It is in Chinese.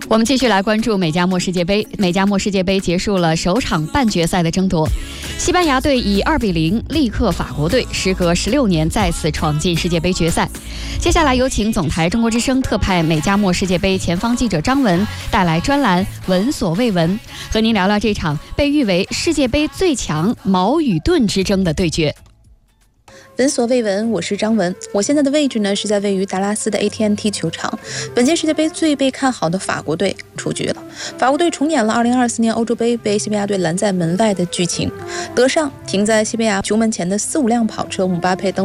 我们继续来关注美加墨世界杯。美加墨世界杯结束了首场半决赛的争夺，西班牙队以2-0力克法国队，时隔16年再次闯进世界杯决赛。接下来有请总台中国之声特派美加墨世界杯前方记者张文带来专栏闻所未闻，和您聊聊这场被誉为世界杯最强矛与盾之争的对决。 闻所未闻，我是张文。我现在的位置呢是在位于达拉斯的 AT&T 球场。本届世界杯最被看好的法国队出局了。法国队重演了2024年欧洲杯被西班牙队拦在门外的剧情，德尚停在西班牙球门前的4-5辆跑车，姆巴佩登